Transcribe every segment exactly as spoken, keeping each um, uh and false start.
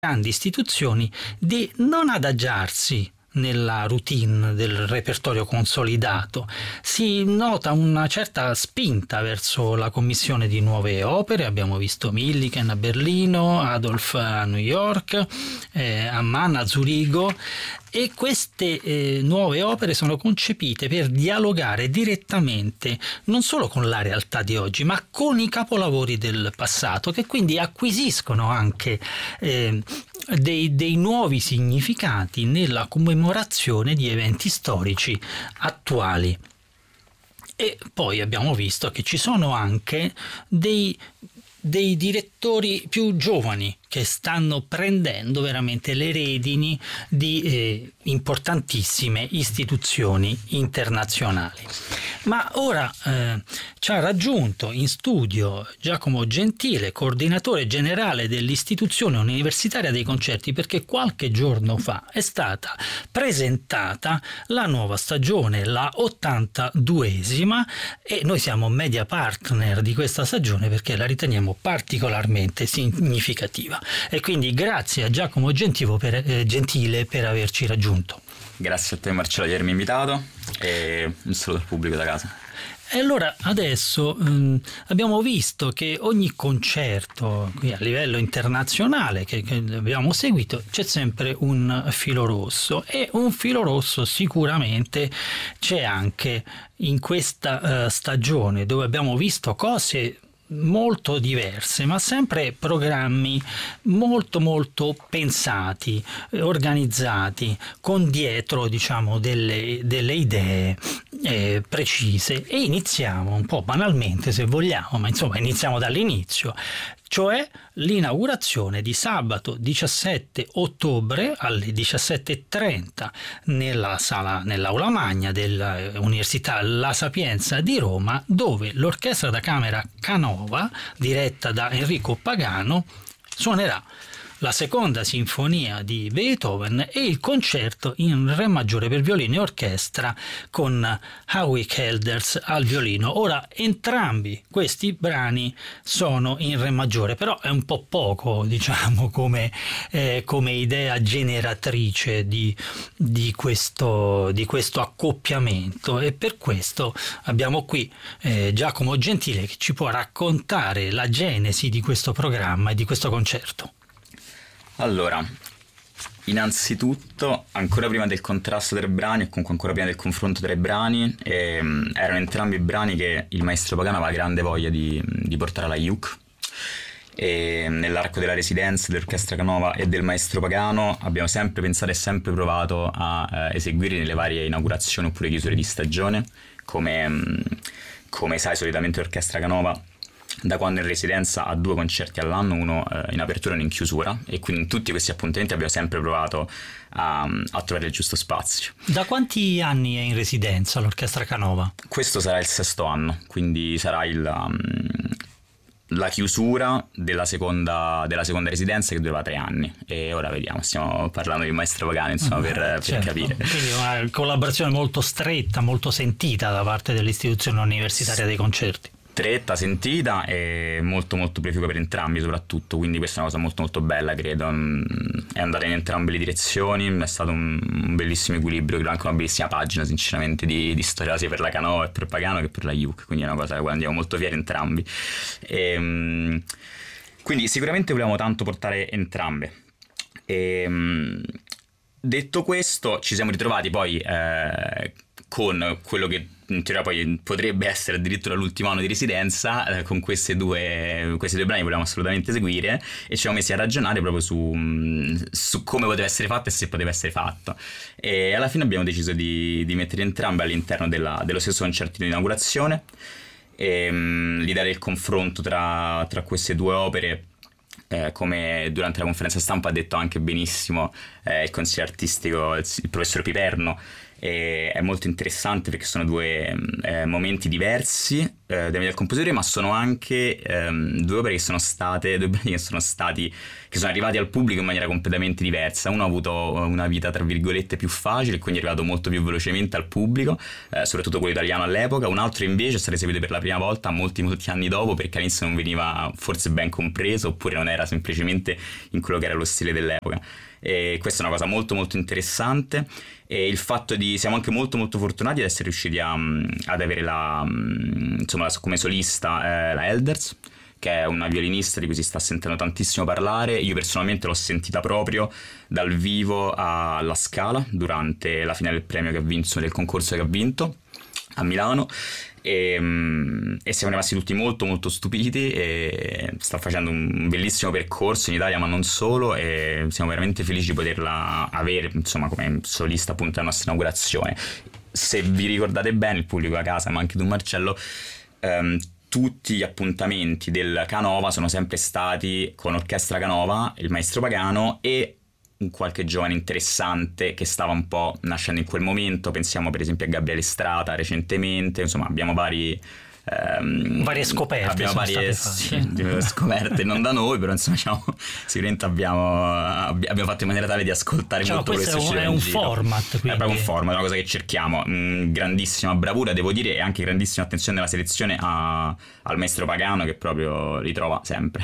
grandi istituzioni di non adagiarsi nella routine del repertorio consolidato. Si nota una certa spinta verso la commissione di nuove opere. Abbiamo visto Milliken a Berlino, Adolf a New York, eh, Amman a Zurigo, e queste eh, nuove opere sono concepite per dialogare direttamente non solo con la realtà di oggi, ma con i capolavori del passato, che quindi acquisiscono anche eh, dei, dei nuovi significati nella commemorazione di eventi storici attuali. E poi abbiamo visto che ci sono anche dei, dei direttori più giovani che stanno prendendo veramente le redini di eh, importantissime istituzioni internazionali. Ma ora eh, ci ha raggiunto in studio Giacomo Gentile, coordinatore generale dell'Istituzione Universitaria dei Concerti, perché qualche giorno fa è stata presentata la nuova stagione, la ottantaduesima, e noi siamo media partner di questa stagione perché la riteniamo particolarmente significativa. E quindi grazie a Giacomo Gentile per, eh, Gentile per averci raggiunto. Grazie a te Marcello di avermi invitato e un saluto al pubblico da casa. E allora adesso mh, abbiamo visto che ogni concerto qui a livello internazionale che, che abbiamo seguito c'è sempre un filo rosso, e un filo rosso sicuramente c'è anche in questa uh, stagione, dove abbiamo visto cose molto diverse, ma sempre programmi molto molto pensati, organizzati, con dietro diciamo delle, delle idee eh, precise. E iniziamo un po' banalmente, se vogliamo, ma insomma iniziamo dall'inizio, cioè l'inaugurazione di sabato diciassette ottobre alle diciassette e trenta nella sala, nell'aula magna dell'Università La Sapienza di Roma, dove l'orchestra da camera Canova, diretta da Enrico Pagano, suonerà la seconda sinfonia di Beethoven e il concerto in re maggiore per violino e orchestra con Howie Helders al violino. Ora, entrambi questi brani sono in re maggiore, però è un po' poco, diciamo, come, eh, come idea generatrice di, di, questo, di questo accoppiamento, e per questo abbiamo qui eh, Giacomo Gentile, che ci può raccontare la genesi di questo programma e di questo concerto. Allora, innanzitutto, ancora prima del contrasto tra i brani, o comunque ancora prima del confronto tra i brani, ehm, erano entrambi brani che il maestro Pagano aveva grande voglia di, di portare alla I U C. E nell'arco della residenza dell'orchestra Canova e del maestro Pagano abbiamo sempre pensato e sempre provato a eh, eseguire nelle varie inaugurazioni oppure chiusure di stagione. Come, come sai, solitamente l'orchestra Canova da quando è in residenza ha due concerti all'anno, uno eh, in apertura e uno in chiusura, e quindi in tutti questi appuntamenti abbiamo sempre provato a, a trovare il giusto spazio. Da quanti anni è in residenza l'orchestra Canova? Questo sarà il sesto anno, quindi sarà il, um, la chiusura della seconda, della seconda residenza, che durava tre anni, e ora vediamo, stiamo parlando di maestro Pagano, insomma, per, per certo. capire. Quindi una collaborazione molto stretta, molto sentita da parte dell'Istituzione Universitaria dei Concerti. Stretta, sentita e molto molto proficua per entrambi soprattutto, quindi questa è una cosa molto molto bella, credo. È andata in entrambe le direzioni, è stato un, un bellissimo equilibrio, credo anche una bellissima pagina sinceramente di, di storia, sia per la Canova e per Pagano che per la I U C, quindi è una cosa da cui andiamo molto fieri entrambi. E, quindi sicuramente volevamo tanto portare entrambe. E, detto questo, ci siamo ritrovati poi eh, con quello che in teoria poi potrebbe essere addirittura l'ultimo anno di residenza, eh, con queste due, questi due brani volevamo assolutamente eseguire, e ci siamo messi a ragionare proprio su, su come poteva essere fatto e se poteva essere fatto, e alla fine abbiamo deciso di, di mettere entrambe all'interno della, dello stesso concerto di inaugurazione. E, um, l'idea del confronto tra, tra queste due opere, Eh, come durante la conferenza stampa ha detto anche benissimo eh, il consigliere artistico, il, il professor Piperno, E è molto interessante perché sono due eh, momenti diversi eh, del compositore, ma sono anche ehm, due opere che sono state, due brani che sono stati, che sono arrivati al pubblico in maniera completamente diversa. Uno ha avuto una vita tra virgolette più facile, quindi è arrivato molto più velocemente al pubblico, eh, soprattutto quello italiano all'epoca. Un altro invece è stato eseguito per la prima volta molti molti anni dopo, perché all'inizio non veniva forse ben compreso, oppure non era semplicemente in quello che era lo stile dell'epoca. E questa è una cosa molto molto interessante, e il fatto di siamo anche molto molto fortunati ad essere riusciti a, ad avere la insomma come solista eh, la Elders, che è una violinista di cui si sta sentendo tantissimo parlare. Io personalmente l'ho sentita proprio dal vivo alla Scala durante la finale del premio che ha vinto, del concorso che ha vinto a Milano, e, e siamo rimasti tutti molto molto stupiti, e sta facendo un bellissimo percorso in Italia ma non solo, e siamo veramente felici di poterla avere insomma come solista appunto alla nostra inaugurazione. Se vi ricordate bene, il pubblico a casa, ma anche tu Marcello, ehm, tutti gli appuntamenti del Canova sono sempre stati con Orchestra Canova, il maestro Pagano e un qualche giovane interessante che stava un po' nascendo in quel momento. Pensiamo per esempio a Gabriele Strata recentemente, insomma abbiamo vari ehm, varie scoperte, abbiamo varie sì, scoperte non da noi, però insomma diciamo, sicuramente abbiamo, abbiamo fatto in maniera tale di ascoltare diciamo, molto questo. Questo è un, è un format, quindi. È proprio un format, una cosa che cerchiamo. Mm, grandissima bravura devo dire, e anche grandissima attenzione nella selezione a, al maestro Pagano, che proprio ritrova sempre.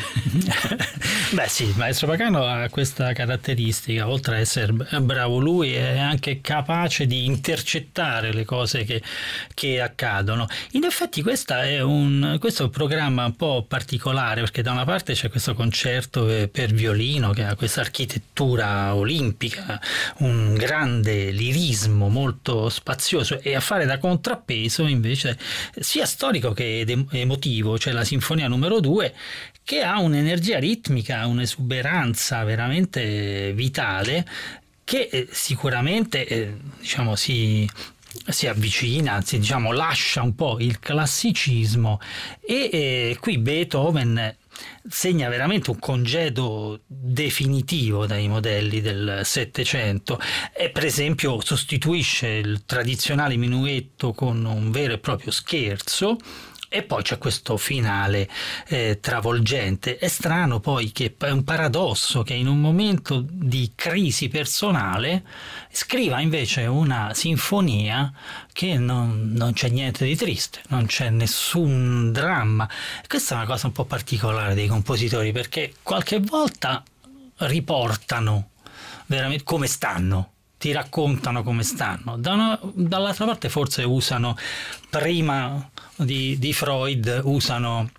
Beh sì, il maestro Pagano ha questa caratteristica, oltre a essere bravo lui è anche capace di intercettare le cose che, che accadono. In effetti questa è un, questo è un programma un po' particolare, perché da una parte c'è questo concerto per violino che ha questa architettura olimpica, un grande lirismo molto spazioso, e a fare da contrappeso invece sia storico che emotivo, cioè la sinfonia numero due, che ha un'energia ritmica, un'esuberanza veramente vitale, che sicuramente eh, diciamo si, si avvicina, anzi diciamo lascia un po' il classicismo, e eh, qui Beethoven segna veramente un congedo definitivo dai modelli del Settecento, e per esempio sostituisce il tradizionale minuetto con un vero e proprio scherzo. E poi c'è questo finale eh, travolgente. È strano poi, che è un paradosso, che in un momento di crisi personale scriva invece una sinfonia che non, non c'è niente di triste, non c'è nessun dramma. Questa è una cosa un po' particolare dei compositori, perché qualche volta riportano veramente come stanno, ti raccontano come stanno. Da una, dall'altra parte forse usano, prima di, di Freud, usano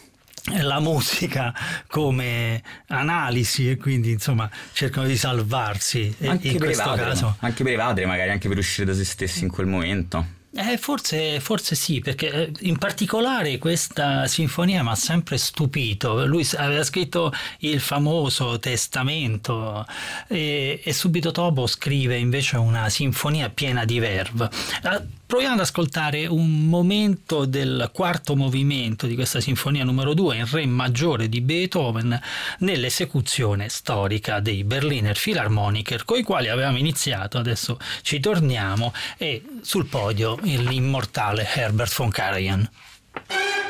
la musica come analisi, e quindi insomma cercano di salvarsi anche in per questo evadere, caso. Anche per evadere, magari anche per uscire da se stessi in quel momento. Eh, forse, forse sì, perché in particolare questa sinfonia mi ha sempre stupito. Lui aveva scritto il famoso Testamento, e, e subito dopo scrive invece una sinfonia piena di verve. Proviamo ad ascoltare un momento del quarto movimento di questa sinfonia numero due in re maggiore di Beethoven, nell'esecuzione storica dei Berliner Philharmoniker, con i quali avevamo iniziato. Adesso ci torniamo, e sul podio l'immortale Herbert von Karajan.